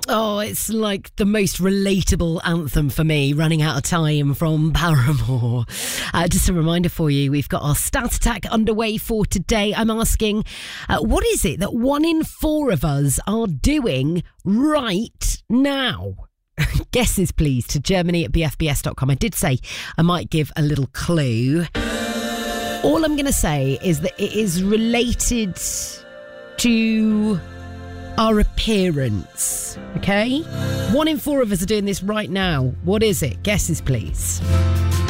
Oh, it's like the most relatable anthem for me, Running Out of Time from Paramore. Just a reminder for you, we've got our stat attack underway for today. I'm asking, what is it that 1 in 4 of us are doing right now? Guesses, please, to Germany@bfbs.com. I did say I might give a little clue. All I'm going to say is that it is related to our appearance, okay? 1 in 4 of us are doing this right now. What is it? Guesses, please.